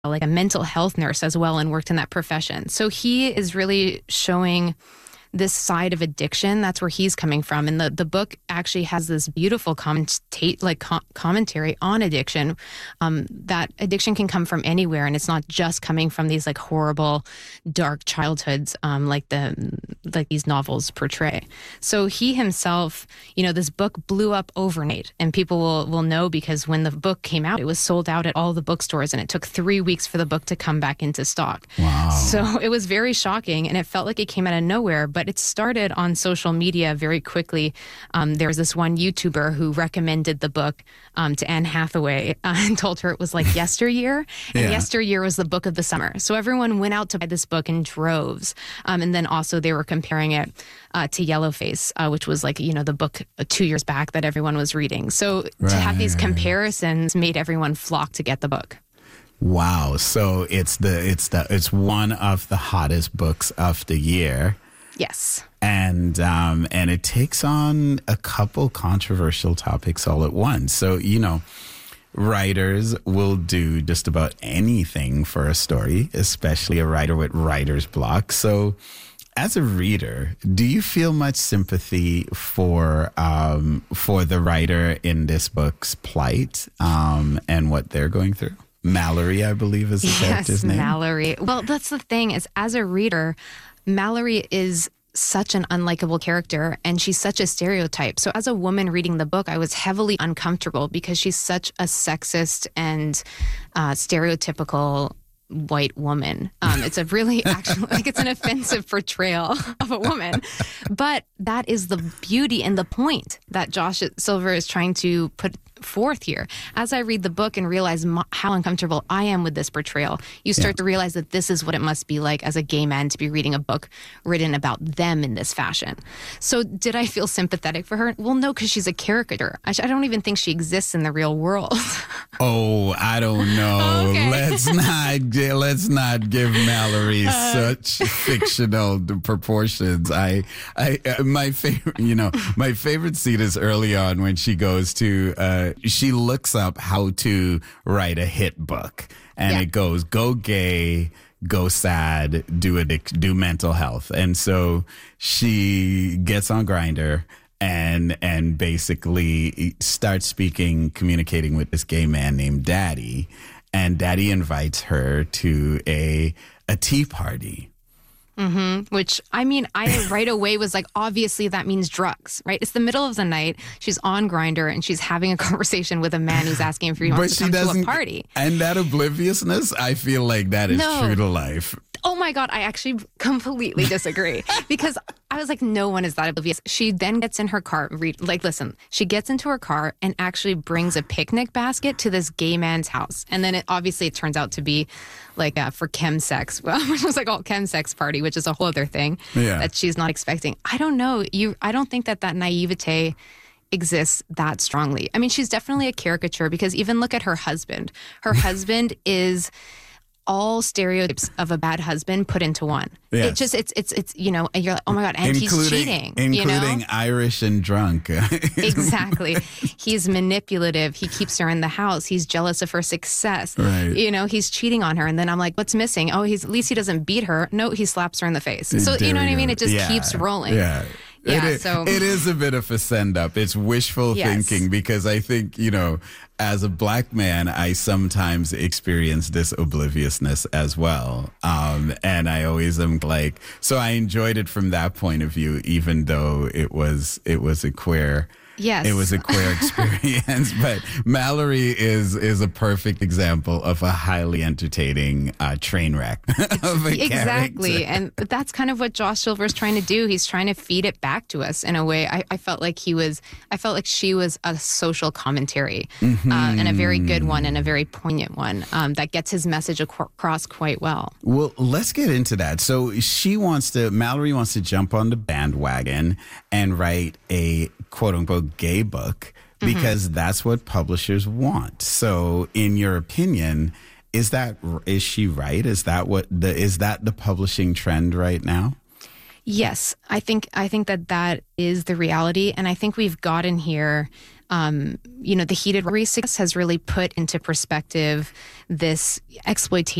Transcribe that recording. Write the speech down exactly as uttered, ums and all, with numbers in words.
like a mental health nurse as well and worked in that profession. So he is really showing this side of addiction. That's where he's coming from. And the, the book actually has this beautiful commentate, like com- commentary on addiction, um, that addiction can come from anywhere. And it's not just coming from these like horrible, dark childhoods, um, like the, like these novels portray. So he himself, you know, this book blew up overnight, and people will, will know because when the book came out, it was sold out at all the bookstores, and it took three weeks for the book to come back into stock. Wow. So it was very shocking, and it felt like it came out of nowhere, but it started on social media very quickly. Um, there was this one YouTuber who recommended the book um, to Anne Hathaway uh, and told her it was like yesteryear, and Yeah. yesteryear was the book of the summer. So everyone went out to buy this book in droves. Um, and then also they were comparing it uh, to Yellowface, uh, which was like, you know, the book uh, two years back that everyone was reading. So to have these Right. comparisons made everyone flock to get the book. Wow. So it's the it's the it's one of the hottest books of the year. Yes. And um, and it takes on a couple controversial topics all at once. So, you know, writers will do just about anything for a story, especially a writer with writer's block. So as a reader, do you feel much sympathy for um, for the writer in this book's plight um, and what they're going through? Mallory, I believe, is the Yes, character's name. Mallory. Well, that's the thing is, as a reader, Mallory is such an unlikable character, and she's such a stereotype. So as a woman reading the book, I was heavily uncomfortable because she's such a sexist and uh, stereotypical white woman. Um, it's a really actually like it's an offensive portrayal of a woman, but that is the beauty and the point that Josh Silver is trying to put forth here. As I read the book and realize m- how uncomfortable I am with this portrayal, you start Yeah. to realize that this is what it must be like as a gay man to be reading a book written about them in this fashion. So did I feel sympathetic for her? Well, no, because she's a caricature. I, sh- I don't even think she exists in the real world. Oh, I don't know. Okay. Let's not gi- let's not give Mallory Uh. such fictional proportions. I, I, uh, my favorite, you know, my favorite scene is early on when she goes to, uh, she looks up how to write a hit book, and Yeah. it goes go gay, go sad, do addic- do mental health, and so she gets on Grindr and and basically starts speaking, communicating with this gay man named Daddy, and Daddy invites her to a a tea party. Mm-hmm. Which, I mean, I right away was like, obviously that means drugs, right? It's the middle of the night. She's on Grindr and she's having a conversation with a man who's asking if he wants to come to a party. And that obliviousness, I feel like that is No. true to life. Oh my God, I actually completely disagree because I was like, no one is that oblivious. She then gets in her car, read, like, listen, she gets into her car and actually brings a picnic basket to this gay man's house. And then it obviously it turns out to be like uh, for chemsex, well, which was like all chemsex party, which is a whole other thing Yeah. that she's not expecting. I don't know. You, I don't think that that naivete exists that strongly. I mean, she's definitely a caricature because even look at her husband. Her husband is all stereotypes of a bad husband put into one. Yes. It just, it's, it's, it's, you know, and you're like, oh my God, and including, he's cheating. Including you know? Irish and drunk. Exactly. He's manipulative. He keeps her in the house. He's jealous of her success. Right. You know, he's cheating on her. And then I'm like, what's missing? Oh, he's at least he doesn't beat her. No, he slaps her in the face. So, There you know we what I mean? go. It just Yeah. keeps rolling. Yeah. Yeah, it is, so- it is a bit of a send up. It's wishful Yes. thinking because I think, you know, as a black man, I sometimes experience this obliviousness as well. Um, and I always am like, so I enjoyed it from that point of view, even though it was, it was a queer, Yes. it was a queer experience. But Mallory is, is a perfect example of a highly entertaining uh, train wreck of a Exactly. character. And that's kind of what Josh Silver's trying to do. He's trying to feed it back to us in a way. I, I felt like he was, I felt like she was a social commentary Mm-hmm. uh, and a very good one and a very poignant one um, that gets his message ac- across quite well. Well, let's get into that. So she wants to, Mallory wants to jump on the bandwagon and write a quote unquote gay book because mm-hmm. that's what publishers want. So in your opinion, is that, is she right? Is that what the, is that the publishing trend right now? Yes, I think I think that that is the reality, and I think we've gotten here um, you know, the heated race has really put into perspective this exploitation